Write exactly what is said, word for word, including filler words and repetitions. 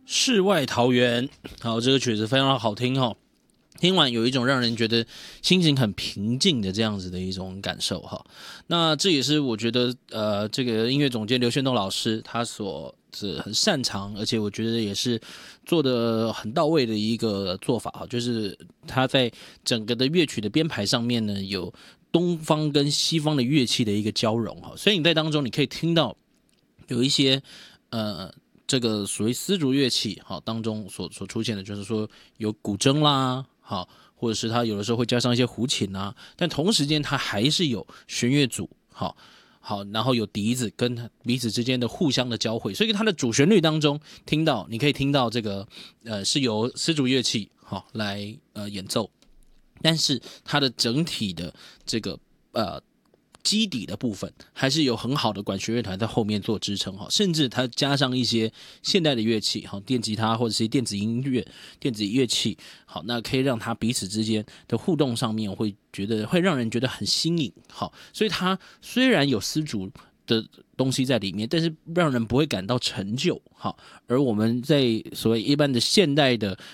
世外桃源，好，这个曲子非常好听哈。听完有一种让人觉得心情很平静的这样子的一种感受哈。那这也是我觉得呃，这个音乐总监刘炫东老师他所是很擅长，而且我觉得也是做的很到位的一个做法哈，就是他在整个的乐曲的编排上面呢，有东方跟西方的乐器的一个交融哈，所以你在当中你可以听到有一些呃。这个属于丝竹乐器，好当中所所出现的，就是说有古筝啦，好，或者是它有的时候会加上一些胡琴啊，但同时间它还是有弦乐组，好，好，然后有笛子跟彼此之间的互相的交汇，所以它的主旋律当中听到，你可以听到这个呃是由丝竹乐器好来呃演奏，但是它的整体的这个呃。基底的部分还是有很好的管弦乐团在后面做支撑哈，甚至它加上一些现代的乐器哈，电吉他或者是电子音乐、电子乐器，好，那可以让它彼此之间的互动上面会觉得会让人觉得很新颖，好，所以它虽然有丝竹的东西在里面，但是让人不会感到陈旧，好，而我们在所谓一般的现代的